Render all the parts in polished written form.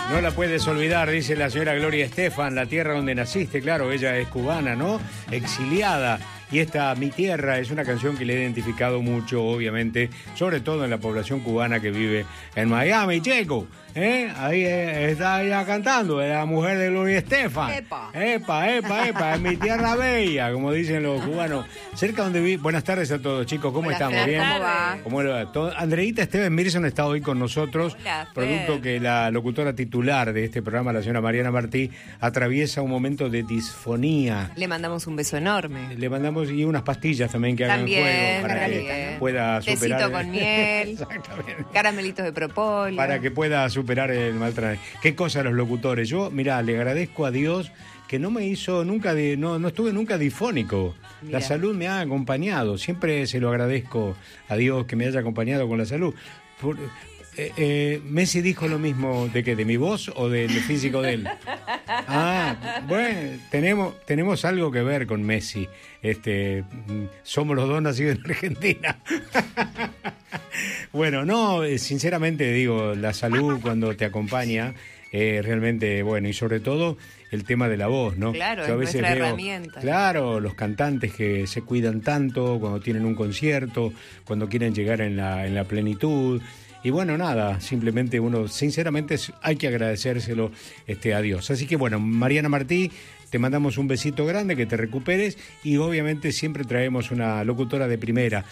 No la puedes olvidar, dice la señora Gloria Estefan, la tierra donde naciste. Claro, ella es cubana, ¿no? Exiliada. Y esta Mi Tierra es una canción que le he identificado mucho, obviamente, sobre todo en la población cubana que vive en Miami, chico. Ahí está ella cantando, es la mujer de Gloria Estefan. Epa. Epa, es mi tierra bella, como dicen los cubanos. Cerca donde vi. Buenas tardes a todos, chicos, ¿cómo estamos? ¿Bien? ¿Cómo va? ¿Cómo le va? Andreita Esteban Mirson está hoy con nosotros. Hola, producto Fer. que la locutora titular de este programa, la señora Mariana Martí, atraviesa un momento de disfonía. Le mandamos un beso enorme. Le mandamos y unas pastillas también que hagan También, juego para que también. pueda superar. Tecito con miel. Exactamente. Caramelitos de propóleo. Para que pueda superar el maltrato. Qué cosa los locutores. Yo, mirá, le agradezco a Dios que no me hizo nunca, no estuve nunca difónico. Mirá. La salud me ha acompañado. Siempre se lo agradezco a Dios que me haya acompañado con la salud. Messi dijo lo mismo de mi voz o del físico de él. Bueno, tenemos algo que ver con Messi. Somos los dos nacidos en Argentina. Bueno, no, sinceramente digo, la salud cuando te acompaña, realmente, bueno, y sobre todo el tema de la voz, ¿no? Claro, yo a es veces nuestra veo, herramienta. claro, los cantantes que se cuidan tanto cuando tienen un concierto, cuando quieren llegar en la plenitud. Y bueno, nada, simplemente uno, sinceramente, hay que agradecérselo a Dios. Así que bueno, Mariana Martí, te mandamos un besito grande, que te recuperes, y obviamente siempre traemos una locutora de primera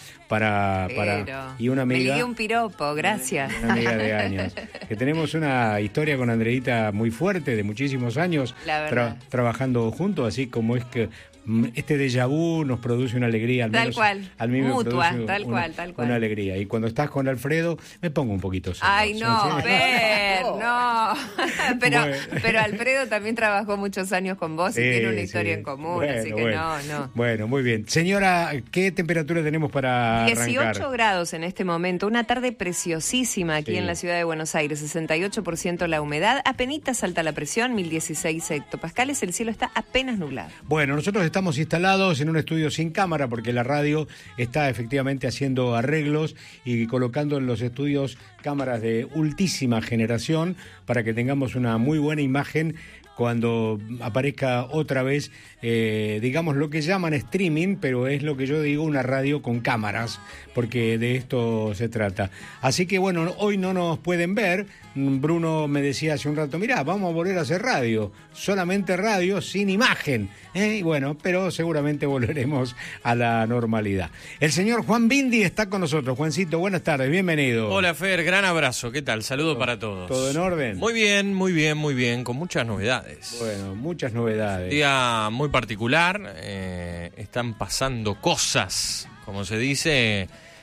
y una me amiga. ligué un piropo, gracias. Una amiga de años. Que tenemos una historia con Andreita muy fuerte, de muchísimos años, La verdad. trabajando juntos, así como es que este déjà vu nos produce una alegría, al Tal menos cual. a mí me Mutua, produce tal cual. una alegría. Y cuando estás con Alfredo, me pongo un poquito celoso. Ay, no, ¿Sí? Fer, no. Bueno. Pero Alfredo también trabajó muchos años con vos y Sí, tiene una historia sí. en común, Bueno, así que bueno. no. Bueno, muy bien. Señora, ¿qué temperatura tenemos para 18 arrancar? grados en este momento, una tarde preciosísima aquí Sí. en la ciudad de Buenos Aires, 68% la humedad, apenitas salta la presión, 1016 hectopascales, el cielo está apenas nublado. Bueno, nosotros estamos instalados en un estudio sin cámara porque la radio está efectivamente haciendo arreglos y colocando en los estudios cámaras de ultísima generación para que tengamos una muy buena imagen cuando aparezca otra vez, digamos, lo que llaman streaming, pero es lo que yo digo, una radio con cámaras, porque de esto se trata. Así que bueno, hoy no nos pueden ver. Bruno me decía hace un rato, mirá, vamos a volver a hacer radio, solamente radio sin imagen. Y bueno, pero seguramente volveremos a la normalidad. El señor Juan Bindi está con nosotros. Juancito, buenas tardes, bienvenido. Hola Fer, gran abrazo, ¿qué tal? Saludo para todos. ¿Todo en orden? Muy bien, con muchas novedades. Bueno, muchas novedades. Día muy particular, están pasando cosas, como se dice,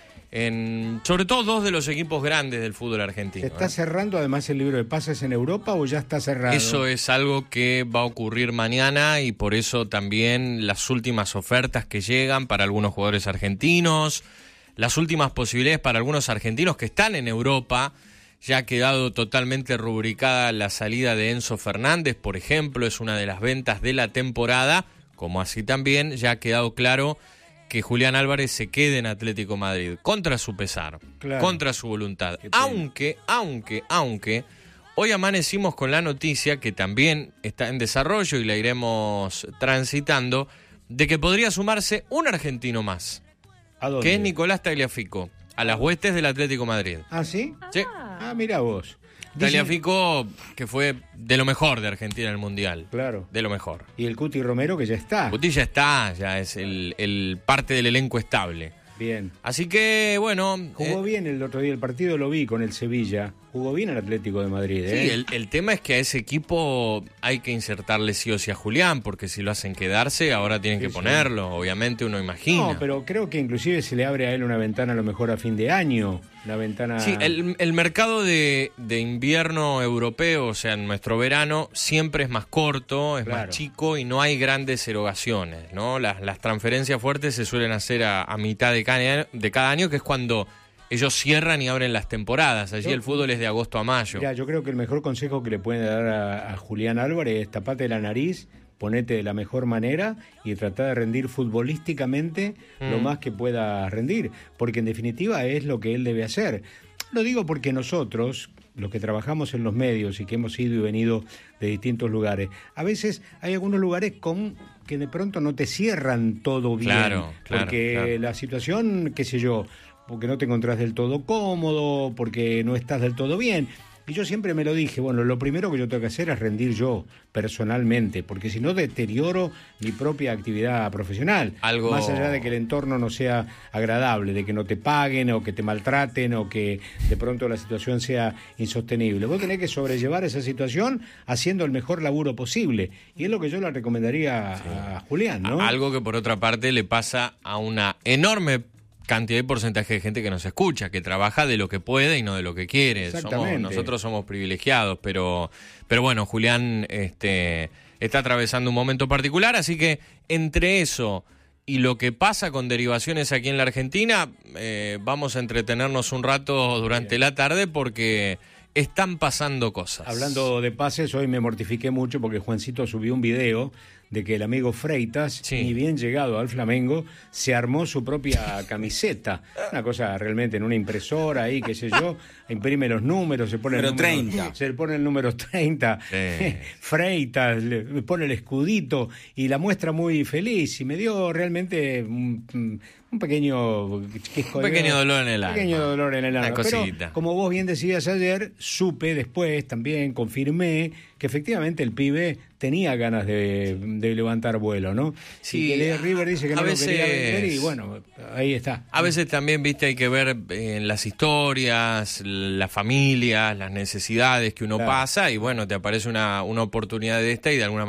sobre todo dos de los equipos grandes del fútbol argentino. ¿Se está cerrando además el libro de pases en Europa o ya está cerrado? Eso es algo que va a ocurrir mañana y por eso también las últimas ofertas que llegan para algunos jugadores argentinos, las últimas posibilidades para algunos argentinos que están en Europa. Ya ha quedado totalmente rubricada la salida de Enzo Fernández, por ejemplo, es una de las ventas de la temporada, como así también ya ha quedado claro que Julián Álvarez se quede en Atlético Madrid, contra su pesar, Claro. contra su voluntad. Qué pena. Aunque, hoy amanecimos con la noticia, que también está en desarrollo y la iremos transitando, de que podría sumarse un argentino más, ¿A dónde? que es Nicolás Tagliafico, a las huestes del Atlético Madrid. ¿Ah, sí? Sí. Ah, mira vos. Dicen- Tagliafico, que fue de lo mejor de Argentina en el Mundial. Claro. De lo mejor. Y el Cuti Romero, que ya está. Guti ya está, ya es el parte del elenco estable. Bien. Así que, bueno... Jugó bien el otro día, el partido lo vi con el Sevilla. Jugó bien el Atlético de Madrid, ¿eh? Sí, el tema es que a ese equipo hay que insertarle sí o sí a Julián, porque si lo hacen quedarse, ahora tienen que Sí, sí. ponerlo, obviamente uno imagina. No, pero creo que inclusive se le abre a él una ventana a lo mejor a fin de año. Una ventana... Sí, el mercado de invierno europeo, o sea, nuestro verano, siempre es más corto, es Claro. más chico y no hay grandes erogaciones, ¿no? Las transferencias fuertes se suelen hacer a mitad de cada año, que es cuando ellos cierran y abren las temporadas. Allí el fútbol es de agosto a mayo. Mirá, yo creo que el mejor consejo que le pueden dar a Julián Álvarez es tapate la nariz, ponete de la mejor manera y tratar de rendir futbolísticamente lo más que pueda rendir, porque en definitiva es lo que él debe hacer. Lo digo porque nosotros, los que trabajamos en los medios y que hemos ido y venido de distintos lugares, a veces hay algunos lugares que de pronto no te cierran todo bien. Claro, porque la situación, qué sé yo, porque no te encontrás del todo cómodo, porque no estás del todo bien. Y yo siempre me lo dije, bueno, lo primero que yo tengo que hacer es rendir yo, personalmente, porque si no deterioro mi propia actividad profesional. Más allá de que el entorno no sea agradable, de que no te paguen o que te maltraten o que de pronto la situación sea insostenible. Vos tenés que sobrellevar esa situación haciendo el mejor laburo posible. Y es lo que yo le recomendaría a Julián, ¿no? Algo que por otra parte le pasa a una enorme cantidad y porcentaje de gente que nos escucha, que trabaja de lo que puede y no de lo que quiere. Nosotros somos privilegiados, pero bueno, Julián está atravesando un momento particular, así que entre eso y lo que pasa con derivaciones aquí en la Argentina, vamos a entretenernos un rato durante la tarde porque están pasando cosas. Hablando de pases, hoy me mortifiqué mucho porque Juancito subió un video de que el amigo Freitas, ni bien llegado al Flamengo, se armó su propia camiseta. Una cosa realmente en una impresora ahí, qué sé yo, imprime los números, se pone se le pone el número 30, Freitas, le pone el escudito y la muestra muy feliz y me dio realmente un pequeño dolor en el alma. Pero como vos bien decías ayer, supe después también, confirmé que efectivamente el pibe tenía ganas de levantar vuelo, ¿no? Sí, y que River dice que no lo quería vender y bueno, ahí está. A veces también, viste, hay que ver en las historias, las familias, las necesidades que uno pasa y bueno, te aparece una oportunidad de esta y de alguna